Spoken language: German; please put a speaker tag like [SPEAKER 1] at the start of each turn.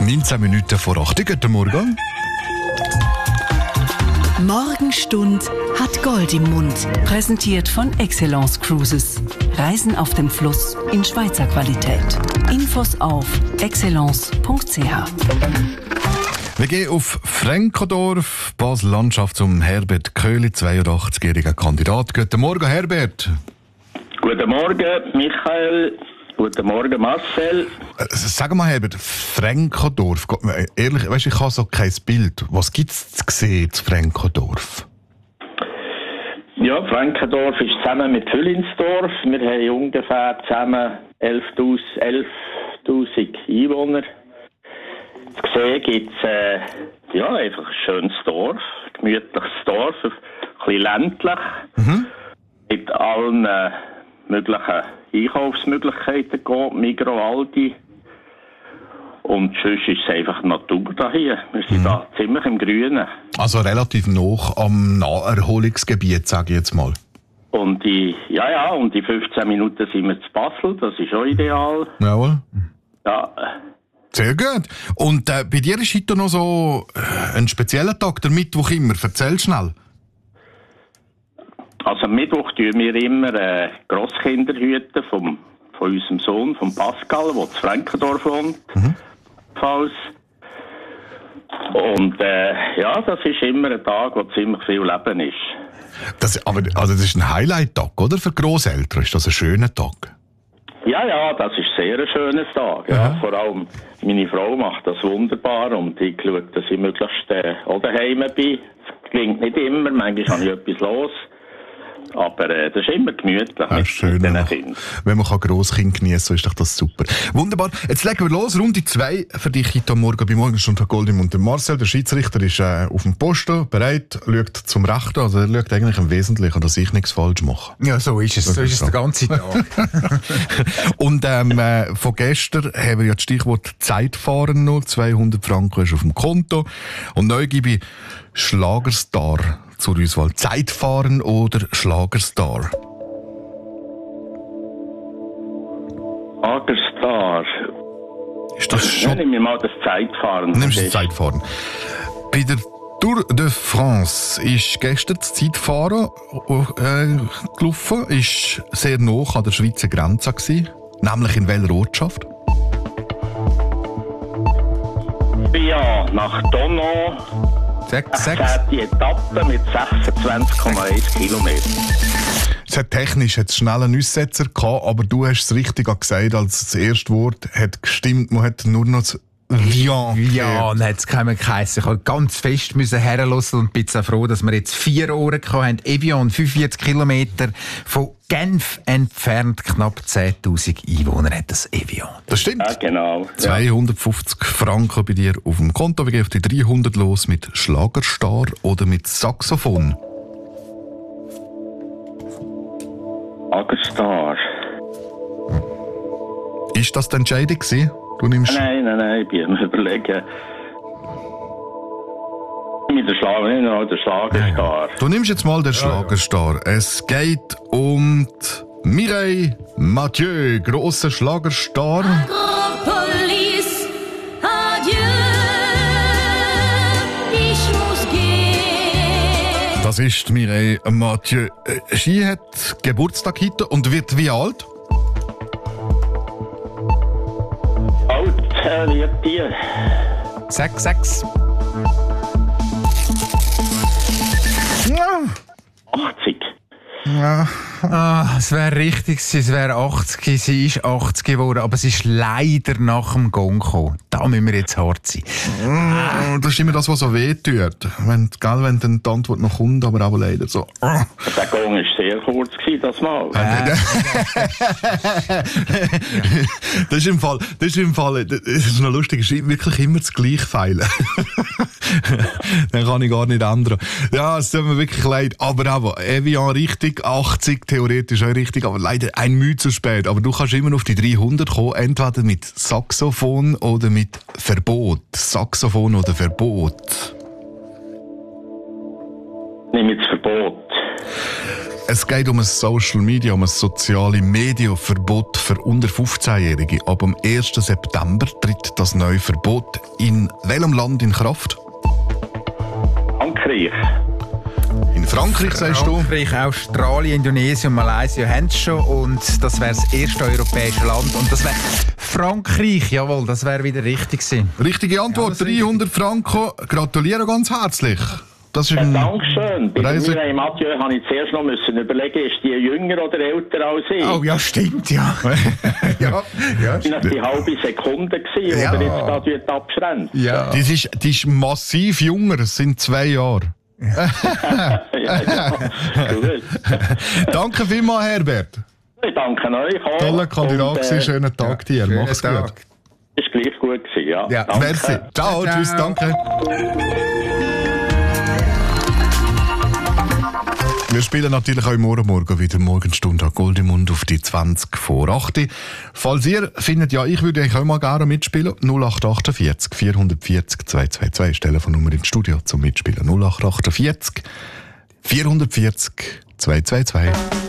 [SPEAKER 1] 19 Minuten vor 8. Guten Morgen.
[SPEAKER 2] Morgenstund hat Gold im Mund. Präsentiert von Excellence Cruises. Reisen auf dem Fluss in Schweizer Qualität. Infos auf excellence.ch.
[SPEAKER 1] Wir gehen auf Francodorf, Basel-Landschaft, zum Herbert Köhli, 82-jähriger Kandidat. Guten Morgen, Herbert.
[SPEAKER 3] Guten Morgen, Michael. Guten Morgen, Marcel.
[SPEAKER 1] Sag mal, Herbert, Francodorf, ehrlich, weißt, ich habe so kein Bild. Was gibt es zu sehen zu Francodorf?
[SPEAKER 3] Ja, Francodorf ist zusammen mit Füllinsdorf. Wir haben ungefähr zusammen 11'000 Einwohner. Zu sehen gibt es einfach ein schönes Dorf, ein gemütliches Dorf, ein bisschen ländlich, mit allen möglichen Einkaufsmöglichkeiten geht, Migros, Aldi. Und sonst ist es einfach Natur da hier. Wir sind da ziemlich im Grünen.
[SPEAKER 1] Also relativ nah am Naherholungsgebiet, sage ich jetzt mal.
[SPEAKER 3] Und die 15 Minuten sind wir zu Basel, das ist auch ideal.
[SPEAKER 1] Jawohl.
[SPEAKER 3] Ja.
[SPEAKER 1] Sehr gut. Und bei dir ist heute noch so ein spezieller Tag, der Mittwoch immer. Erzähl schnell.
[SPEAKER 3] Also am Mittwoch tun wir immer Grosskinder hüten von unserem Sohn, von Pascal, der zu Francodorf wohnt. Falls. Und das ist immer ein Tag, wo ziemlich viel Leben ist.
[SPEAKER 1] Das ist ein Highlight-Tag, oder? Für Grosseltern ist das ein schöner Tag?
[SPEAKER 3] Ja, das ist sehr ein schöner Tag. Ja. Vor allem meine Frau macht das wunderbar und ich schaue, dass ich möglichst auch daheim bin. Das klingt nicht immer, manchmal habe ich etwas los. Aber das ist immer gemütlich mit
[SPEAKER 1] schön,
[SPEAKER 3] diesen Kindern.
[SPEAKER 1] Wenn man Grosskind geniessen kann, ist doch das super. Wunderbar. Jetzt legen wir los. Runde 2 für dich heute Morgen bei Morgenstund hat Gold im Mund. Marcel, der Schiedsrichter, ist auf dem Posten bereit, schaut zum Rechten. Also er schaut eigentlich im Wesentlichen, dass ich nichts falsch mache.
[SPEAKER 4] Ja, so ist es. So ist es den ganzen Tag.
[SPEAKER 1] Und von gestern haben wir ja das Stichwort Zeitfahren noch. 200 Franken ist auf dem Konto. Und neu gebe ich Schlagerstar zur Auswahl. Zeitfahren oder Schlagerstar?
[SPEAKER 3] Schlagerstar.
[SPEAKER 1] Ist das schon?
[SPEAKER 3] Nimm mir mal das Zeitfahren.
[SPEAKER 1] Nimmst du das Zeitfahren. Bei der Tour de France ist gestern das Zeitfahren gelaufen. Ist sehr nah an der Schweizer Grenze gewesen. Nämlich in welcher Ortschaft?
[SPEAKER 3] Ja, nach Donau.
[SPEAKER 4] 6.
[SPEAKER 3] Die Etappe mit 26,1 Kilometern.
[SPEAKER 1] Technisch hat es schnell einen Aussetzer gehabt, aber du hast es richtig gesagt, als das erste Wort hat gestimmt. Man hat nur noch das Vian.
[SPEAKER 4] Ja, und hat es geheissen. Ich musste ganz fest herhören und bin so froh, dass wir jetzt 4 Ohren hatten. Evian, 45 Kilometer von Genf entfernt, knapp 10'000 Einwohner hat das Evian.
[SPEAKER 1] Das stimmt.
[SPEAKER 3] Ja, genau.
[SPEAKER 1] 250 Franken bei dir auf dem Konto. Wir gehen auf die 300 los mit Schlagerstar oder mit Saxophon.
[SPEAKER 3] Schlagerstar.
[SPEAKER 1] Ist das die Entscheidung gewesen? Du nimmst...
[SPEAKER 3] Nein, ich bin am Überlegen. Mit der Schlagerstar.
[SPEAKER 1] Du nimmst jetzt mal den Schlagerstar. Es geht um die Mireille Mathieu, grosser Schlagerstar.
[SPEAKER 5] Agropolis, adieu, ich muss gehen.
[SPEAKER 1] Das ist die Mireille Mathieu. Sie hat Geburtstag heute und wird wie alt?
[SPEAKER 3] Alt wird die.
[SPEAKER 4] 6.
[SPEAKER 1] Ja.
[SPEAKER 3] 80.
[SPEAKER 1] Ja.
[SPEAKER 4] Es wäre richtig, es wäre 80, sie ist 80 geworden, aber sie ist leider nach dem Gong gekommen. Da müssen wir jetzt hart sein.
[SPEAKER 1] Das ist immer das, was so weh tut. Wenn dann die Antwort noch kommt, aber auch leider so.
[SPEAKER 3] Der Gong war sehr kurz, das Mal.
[SPEAKER 1] Das ist im Fall, das ist noch lustig, es ist wirklich immer das gleiche Feilen. Dann kann ich gar nicht ändern. Ja, es tut mir wirklich leid. Aber Evian richtig, 80 theoretisch auch richtig, aber leider ein Mühe zu spät. Aber du kannst immer auf die 300 kommen, entweder mit Saxophon oder mit Verbot. Saxophon oder Verbot?
[SPEAKER 3] Nimm jetzt Verbot.
[SPEAKER 1] Es geht um ein Social Media, um ein soziales Medienverbot für unter 15-Jährige. Ab dem 1. September tritt das neue Verbot in welchem Land in Kraft?
[SPEAKER 3] Frankreich.
[SPEAKER 1] In Frankreich, sagst du?
[SPEAKER 4] Frankreich, Australien, Indonesien und Malaysia haben es schon. Und das wäre das erste europäische Land. Und das wäre Frankreich. Jawohl, das wäre wieder richtig gewesen.
[SPEAKER 1] Richtige Antwort,
[SPEAKER 4] Ja,
[SPEAKER 1] 300 Franken. Gratuliere ganz herzlich. Das ist ein
[SPEAKER 3] Dankeschön. Bei
[SPEAKER 1] Reise-
[SPEAKER 3] mir im Mathieu habe ich zuerst noch müssen überlegen, ist die jünger oder älter als ich?
[SPEAKER 4] Oh ja, stimmt, ja. ja, ja,
[SPEAKER 3] Das war die halbe Sekunde, gewesen,
[SPEAKER 4] Ja.
[SPEAKER 3] oder jetzt da abschränkt.
[SPEAKER 4] ja.
[SPEAKER 1] Die ist massiv jünger, es sind 2 Jahre.
[SPEAKER 3] Ja. Gut.
[SPEAKER 1] Danke vielmals, Herbert.
[SPEAKER 3] Ich danke euch auch.
[SPEAKER 1] Toller Kandidat,
[SPEAKER 3] Und,
[SPEAKER 1] gewesen. Schönen Tag dir.
[SPEAKER 4] Schönen
[SPEAKER 1] Mach's
[SPEAKER 4] Tag.
[SPEAKER 1] gut.
[SPEAKER 3] ist gleich gut gewesen, ja.
[SPEAKER 4] Ja.
[SPEAKER 3] Danke.
[SPEAKER 1] Merci. Ciao,
[SPEAKER 4] Ciao.
[SPEAKER 1] tschüss, danke. Wir spielen natürlich auch morgen wieder Morgenstunde Gold im Mund auf die 20 vor 8. Falls ihr findet, ja, ich würde eigentlich auch mal gerne mitspielen, 0848 440 222 ist die Telefonnummer ins Studio zum Mitspielen. 0848 440 222.